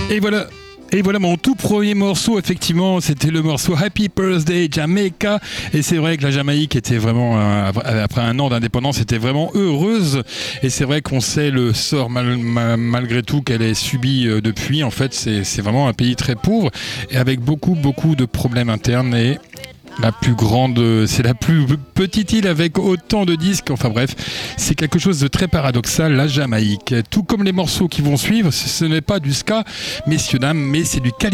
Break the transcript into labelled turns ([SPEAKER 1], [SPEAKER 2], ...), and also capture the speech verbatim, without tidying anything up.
[SPEAKER 1] Et voilà. Et voilà mon tout premier morceau, effectivement, c'était le morceau Happy Birthday Jamaica. Et c'est vrai que la Jamaïque était vraiment, euh, après un an d'indépendance, était vraiment heureuse. Et c'est vrai qu'on sait le sort mal, mal, malgré tout qu'elle ait subi euh, depuis. En fait, c'est, c'est vraiment un pays très pauvre et avec beaucoup, beaucoup de problèmes internes. Et la plus grande, c'est la plus petite île avec autant de disques. Enfin bref, c'est quelque chose de très paradoxal, la Jamaïque. Tout comme les morceaux qui vont suivre, ce n'est pas du ska, messieurs, dames, mais c'est du calibre.